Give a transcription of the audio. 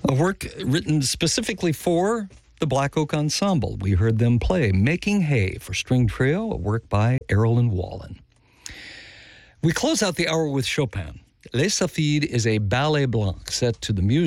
A work written specifically for the Black Oak Ensemble. We heard them play Making Hay for String Trio, a work by Erilyn Wallen. We close out the hour with Chopin. Les Sylphides is a ballet blanc set to the music